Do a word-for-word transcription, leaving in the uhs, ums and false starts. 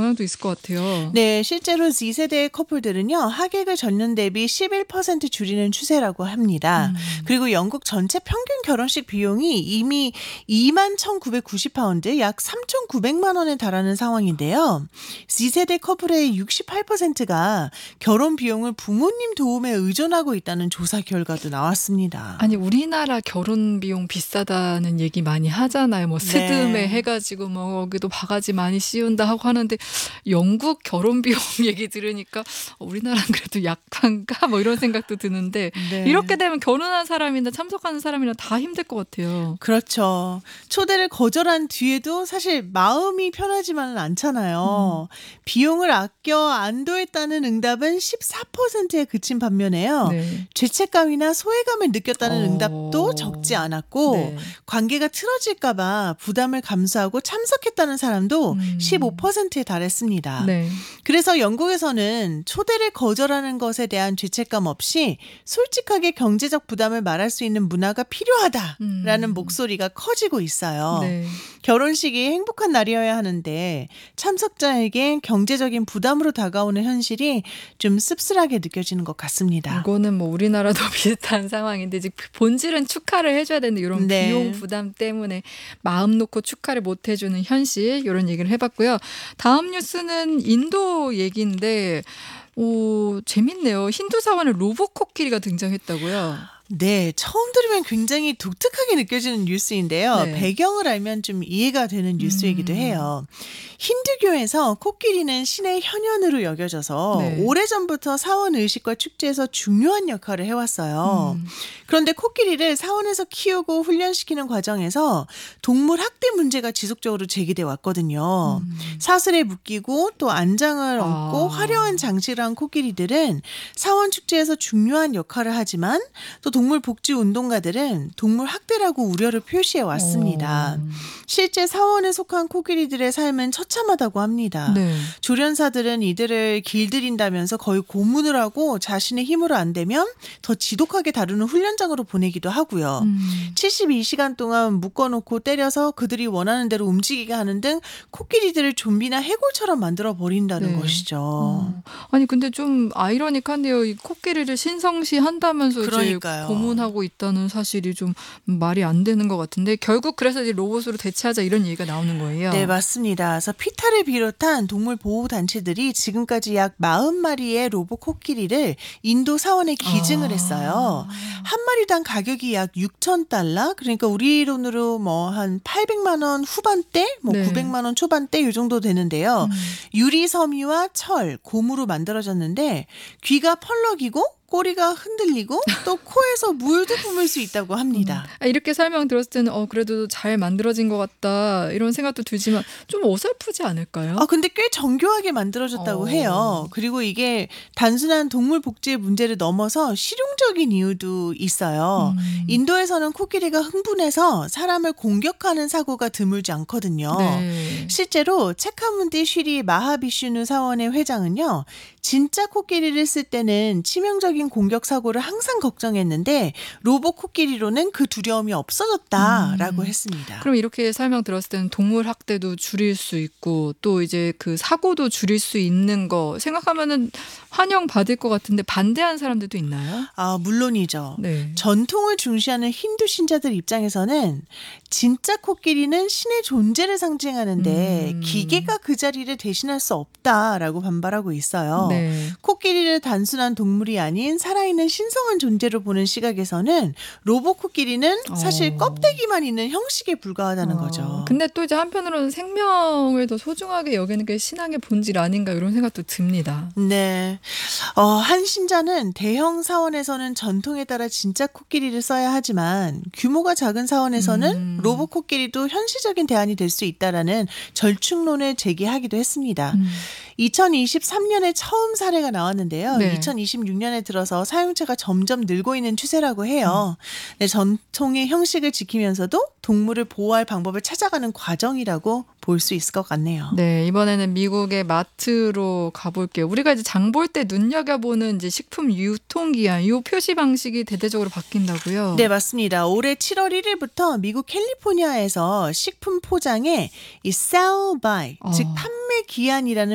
영향도 있을 것 같아요. 네, 실제로 Z세대의 커플들은요, 하객을 전년 대비 십일 퍼센트 줄이는 추세라고 합니다. 음. 그리고 영국 전체 평균 결혼식 비용이 이미 이만 천구백구십 파운드, 약 삼천구백만 원에 달하는 상황인데요. Z세대 커플의 육십팔 퍼센트가 결혼 비용을 부모님 도움에 의존하고 있다는 조사 결과도 나왔습니다. 아니 우리나라 결혼 비용 비싸다는 얘기 많이 하잖아요. 뭐 스드메 네. 해가지고 뭐 여기도 바가지 많이 씌운다 하고 하는데 영국 결혼 비용 얘기 들으니까 우리나라는 그래도 약한가 뭐 이런 생각도 드는데 네. 이렇게 되면 결혼한 사람이나 참석하는 사람이나 다 힘들 것 같아요. 그렇죠. 초대를 거절한 뒤에도 사실 마음이 편하지만은 않잖아요. 음. 비용을 아껴 안도했다는 응답은 십사 퍼센트에 그친 반면에요. 네. 죄책감이나 소외감을 느꼈다는 어. 응답도 적지 않았고 네. 관계가 틀어질까 봐 부담을 감수하고 참석했다는 사람도 음. 십오 퍼센트에 달했습니다. 네. 그래서 영국에서는 초대를 거절하는 것에 대한 죄책감 없이 솔직하게 경제적 부담을 말할 수 있는 문화가 필요하다라는 음. 목소리가 커지고 있어요. 네. 결혼식이 행복한 날이어야 하는데 참석자에게 경제적인 부담으로 다가오는 현실이 좀 씁쓸하게 느껴지는 것 같습니다. 이거는 뭐 우리나라도 비슷한 상황인데 이제 본질은 축하를 해줘야 되는데 이런 네. 비용 부담 때문에 마음 놓고 축하를 못 해주는 현실 이런 얘기를 해봤고요. 다음 뉴스는 인도 얘기인데 오, 재밌네요. 힌두 사원에 로봇 코끼리가 등장했다고요. 네, 처음 들으면 굉장히 독특하게 느껴지는 뉴스인데요. 네. 배경을 알면 좀 이해가 되는 뉴스이기도 음. 해요. 힌두교에서 코끼리는 신의 현현으로 여겨져서 네. 오래전부터 사원 의식과 축제에서 중요한 역할을 해왔어요. 음. 그런데 코끼리를 사원에서 키우고 훈련시키는 과정에서 동물 학대 문제가 지속적으로 제기돼 왔거든요. 음. 사슬에 묶이고 또 안장을 얹고 아. 화려한 장식을 한 코끼리들은 사원 축제에서 중요한 역할을 하지만 또 동물 복지 운동가들은 동물 학대라고 우려를 표시해 왔습니다. 어. 실제 사원에 속한 코끼리들의 삶은 처참하다고 합니다. 네. 조련사들은 이들을 길들인다면서 거의 고문을 하고 자신의 힘으로 안 되면 더 지독하게 다루는 훈련장으로 보내기도 하고요. 음. 칠십이 시간 동안 묶어놓고 때려서 그들이 원하는 대로 움직이게 하는 등 코끼리들을 좀비나 해골처럼 만들어 버린다는 네. 것이죠. 어. 아니 근데 좀 아이러니한데요. 이 코끼리를 신성시 한다면서 그러니까요. 이제 고문하고 있다는 사실이 좀 말이 안 되는 것 같은데 결국 그래서 이제 로봇으로 대체하자 이런 얘기가 나오는 거예요. 네, 맞습니다. 그래서 피타를 비롯한 동물 보호 단체들이 지금까지 약 사십 마리의 로봇 코끼리를 인도 사원에 기증을 아. 했어요. 한 마리당 가격이 약 육천 달러, 그러니까 우리 돈으로 뭐 한 팔백만 원 후반대, 뭐 네. 구백만 원 초반대 이 정도 되는데요. 음. 유리 섬유와 철, 고무로 만들어졌는데 귀가 펄럭이고 꼬리가 흔들리고 또 코에서 물도 뿜을 수 있다고 합니다. 음. 아, 이렇게 설명 들었을 때는 어 그래도 잘 만들어진 것 같다 이런 생각도 들지만 좀 어설프지 않을까요? 아, 근데 꽤 정교하게 만들어졌다고 어. 해요. 그리고 이게 단순한 동물 복지의 문제를 넘어서 실용적인 이유도 있어요. 음. 인도에서는 코끼리가 흥분해서 사람을 공격하는 사고가 드물지 않거든요. 네. 실제로 체카문디 쉬리 마하비슈누 사원의 회장은요, 진짜 코끼리를 쓸 때는 치명적인 공격 사고를 항상 걱정했는데 로봇 코끼리로는 그 두려움이 없어졌다라고 음. 했습니다. 그럼 이렇게 설명 들었을 때는 동물 학대도 줄일 수 있고 또 이제 그 사고도 줄일 수 있는 거 생각하면은 환영받을 것 같은데 반대하는 사람들도 있나요? 아, 물론이죠. 네. 전통을 중시하는 힌두 신자들 입장에서는 진짜 코끼리는 신의 존재를 상징하는데 음. 기계가 그 자리를 대신할 수 없다라고 반발하고 있어요. 네. 코끼리를 단순한 동물이 아닌 살아있는 신성한 존재로 보는 시각에서는 로봇 코끼리는 사실 어. 껍데기만 있는 형식에 불과하다는 어, 거죠. 근데 또 이제 한편으로는 생명을 더 소중하게 여기는 게 신앙의 본질 아닌가 이런 생각도 듭니다. 네. 어, 한 신자는 대형 사원에서는 전통에 따라 진짜 코끼리를 써야 하지만 규모가 작은 사원에서는 음. 로봇 코끼리도 현실적인 대안이 될 수 있다라는 절충론을 제기하기도 했습니다. 음. 이천이십삼 년에 처음 사례가 나왔는데요. 네. 이천이십육 년에 들어서 사용처가 점점 늘고 있는 추세라고 해요. 네, 전통의 형식을 지키면서도 동물을 보호할 방법을 찾아가는 과정이라고 볼 수 있을 것 같네요. 네, 이번에는 미국의 마트로 가볼게요. 우리가 이제 장 볼 때 눈여겨보는 이제 식품 유통기한, 이 표시 방식이 대대적으로 바뀐다고요? 네, 맞습니다. 올해 칠월 일일부터 미국 캘리포니아에서 식품 포장에 이 sell by, 어. 즉 판매 기한이라는